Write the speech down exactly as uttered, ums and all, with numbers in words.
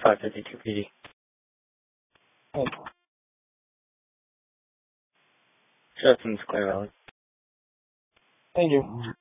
five fifty-two P D. Hey. Justin's Clear Valley. Thank you.